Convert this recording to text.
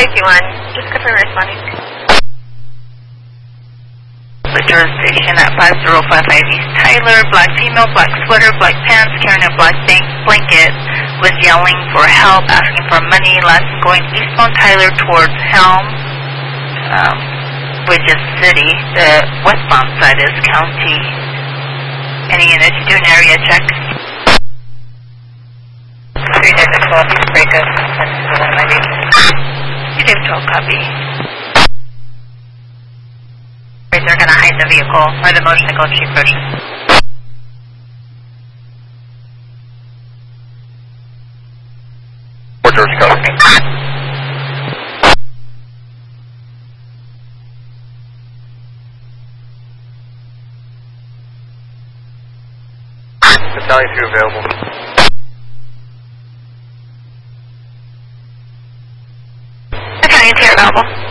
51, just confirm responding. The jurisdiction at 5055 East Tyler, black female, black sweater, black pants, carrying a black blanket, was yelling for help, asking for money, last going eastbound Tyler towards Helm, which is city. The westbound side is county. Any units do an area check? 3-12, East Breakup, 10-190. 12, copy. They're going to hide the vehicle or the motorcycle if she approaches. Fort George, copy. Battalion 2 available. Battalion 2 available.